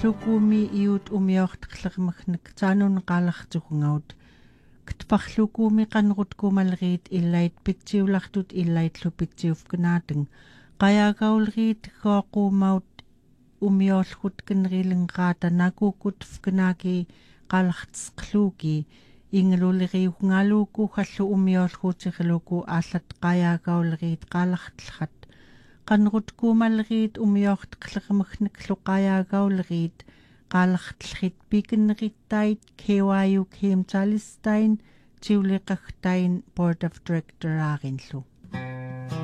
Lukumi iut umiortqlermagnak taanun qaalartukungaut ktparlukumi qanrutkumalriit illait pitsiulartut illaitlu pitsiufkanaatang qayaagaulriit qooquumaut umiorlgut kenrilinqaata nakukut fkanaaki qaalartisqluuki ingaluliriugngaluuku hallu umiorlguutiqluku aallat qayaagaulriit qaalartlhat qanrutkuumalriit umiortqlermagnak qayaagaulriit qaalartlhit pikenrittait KYU Kimtalistain tiuliqagtain Board of Director aarinlu